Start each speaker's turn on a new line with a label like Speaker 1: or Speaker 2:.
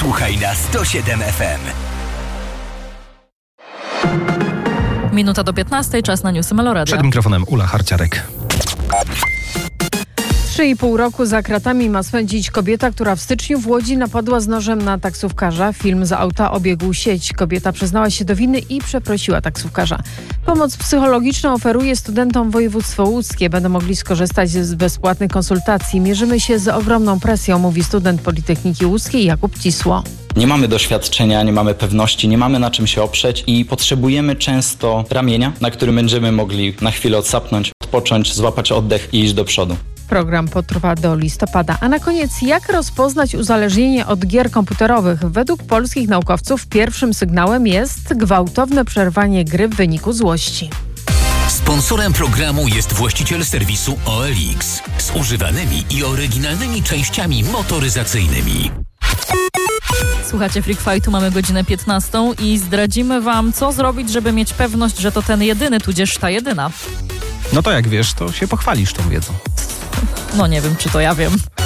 Speaker 1: Słuchaj na 107 FM.
Speaker 2: Minuta do 15, czas na newsy Meloradia.
Speaker 3: Przed mikrofonem Ula Harciarek.
Speaker 4: 3,5 roku za kratami ma spędzić kobieta, która w styczniu w Łodzi napadła z nożem na taksówkarza. Film z auta obiegł sieć. Kobieta przyznała się do winy i przeprosiła taksówkarza. Pomoc psychologiczną oferuje studentom województwo łódzkie. Będą mogli skorzystać z bezpłatnych konsultacji. Mierzymy się z ogromną presją, mówi student Politechniki Łódzkiej Jakub Cisło.
Speaker 5: Nie mamy doświadczenia, nie mamy pewności, nie mamy na czym się oprzeć i potrzebujemy często ramienia, na którym będziemy mogli na chwilę odsapnąć, odpocząć, złapać oddech i iść do przodu.
Speaker 4: Program potrwa do listopada. A na koniec, jak rozpoznać uzależnienie od gier komputerowych? Według polskich naukowców pierwszym sygnałem jest gwałtowne przerwanie gry w wyniku złości.
Speaker 1: Sponsorem programu jest właściciel serwisu OLX z używanymi i oryginalnymi częściami motoryzacyjnymi.
Speaker 2: Słuchacie Freak Fightu, mamy godzinę 15 i zdradzimy wam, co zrobić, żeby mieć pewność, że to ten jedyny, tudzież ta jedyna.
Speaker 3: No to jak wiesz, to się pochwalisz tą wiedzą.
Speaker 2: No nie wiem, czy to ja wiem.